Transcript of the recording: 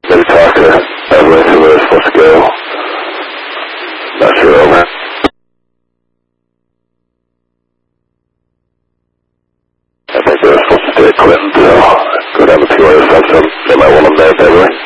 Maybe talk to Beverly, see where they're supposed to go. Not sure, over. I think they were supposed to stay at Clinton, so go down to Peoria or something. They might want them there, Beverly.